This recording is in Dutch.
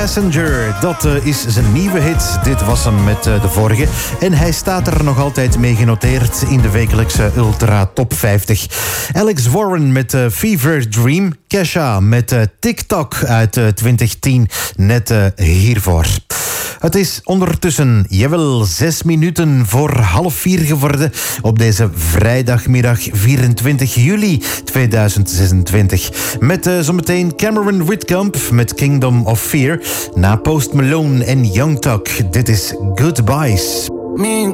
Passenger, dat is zijn nieuwe hit. Dit was hem met de vorige. En hij staat er nog altijd mee genoteerd in de wekelijkse Ultra Top 50. Alex Warren met Fever Dream. Kesha met TikTok uit 2010, net hiervoor. Het is ondertussen, jawel, 6 minuten voor 3:30 geworden op deze vrijdagmiddag 24 juli 2026. Met zometeen Cameron Whitcomb met Kingdom of Fear. Na Post Malone en Young Thug. Dit is Goodbyes. Me and